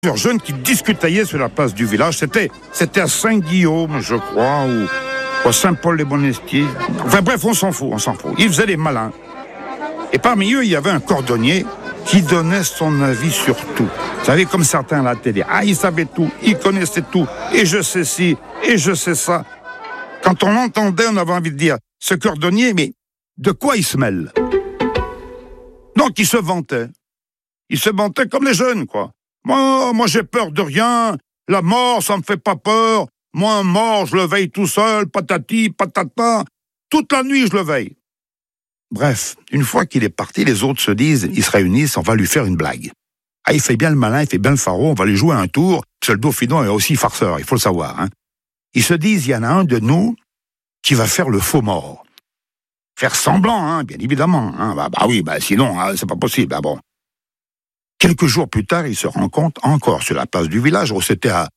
plusieurs jeunes qui discutaient sur la place du village. C'était à Saint-Guillaume, je crois, ou à Saint-Paul-les-Monestiers. Enfin bref, on s'en fout. Ils faisaient les malins. Et parmi eux, il y avait un cordonnier qui donnait son avis sur tout. Vous savez, comme certains à la télé. Ah, il savait tout, il connaissait tout. Et je sais ci, et je sais ça. Quand on l'entendait, on avait envie de dire, ce cordonnier, mais de quoi il se mêle? Donc, il se vantait. Il se vantait comme les jeunes, quoi. Moi, j'ai peur de rien. La mort, ça me fait pas peur. Moi, un mort, je le veille tout seul, patati, patata. Toute la nuit, je le veille. Bref, une fois qu'il est parti, les autres se disent, ils se réunissent, on va lui faire une blague. Ah, il fait bien le malin, il fait bien le faraud, on va lui jouer un tour. Ce Dauphinon est aussi farceur, il faut le savoir. Hein. Ils se disent, il y en a un de nous qui va faire le faux mort. Faire semblant, hein, bien évidemment. Hein. Oui, sinon, hein, c'est pas possible. Bah, bon. Quelques jours plus tard, ils se rencontrent encore sur la place du village, où c'était à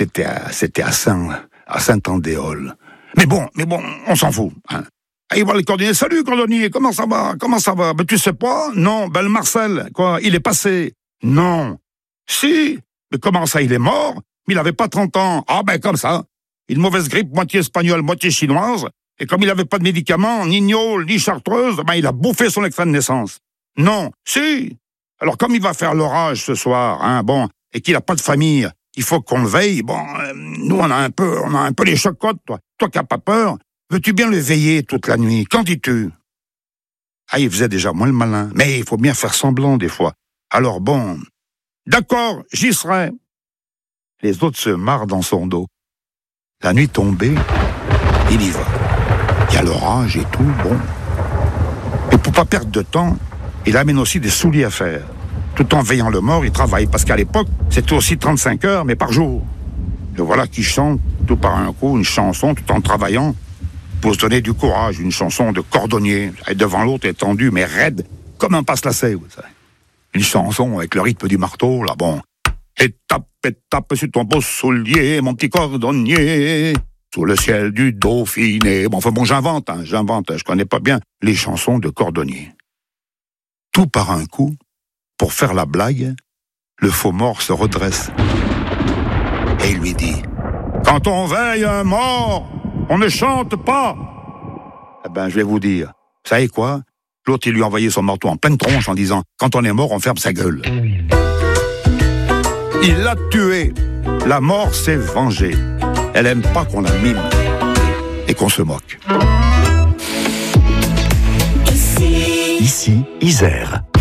Saint-Andéol. Mais bon, on s'en fout. Hein. Ah, il voit le cordonnier. Salut, cordonnier, comment ça va? Ben, tu sais pas? Non, ben, le Marcel, quoi, il est passé. Non. Si. Mais comment ça, il est mort? Mais il avait pas 30 ans. Ah, ben, comme ça. Une mauvaise grippe, moitié espagnole, moitié chinoise. Et comme il avait pas de médicaments, ni gnôle, ni chartreuse, ben, il a bouffé son extrait de naissance. Non. Si. Alors, comme il va faire l'orage ce soir, hein, bon, et qu'il a pas de famille, il faut qu'on le veille. Bon, nous, on a un peu les chocottes, toi. Toi qui n'as pas peur, veux-tu bien le veiller toute la nuit? Qu'en dis-tu? Ah, il faisait déjà moins le malin. Mais il faut bien faire semblant, des fois. Alors bon, d'accord, j'y serai. Les autres se marrent dans son dos. La nuit tombée, il y va. Il y a l'orage et tout, bon. Et pour pas perdre de temps, il amène aussi des souliers à faire. Tout en veillant le mort, il travaille. Parce qu'à l'époque, c'était aussi 35 heures, mais par jour. Et voilà qu'il chante, tout par un coup, une chanson, tout en travaillant, pour se donner du courage, une chanson de cordonnier. Et devant l'autre, étendu, mais raide, comme un passe-lacet, vous savez. Une chanson avec le rythme du marteau, là, bon. Étape sur ton beau soulier, mon petit cordonnier, sous le ciel du Dauphiné. Bon, enfin bon, j'invente, je connais pas bien les chansons de cordonnier. Tout par un coup, pour faire la blague, le faux mort se redresse. Et il lui dit, quand on veille un mort, on ne chante pas. Eh ben, je vais vous dire, vous savez quoi? L'autre, il lui a envoyé son marteau en pleine tronche en disant, quand on est mort, on ferme sa gueule. Il l'a tué. La mort s'est vengée. Elle aime pas qu'on la mime et qu'on se moque. Ici, Isère.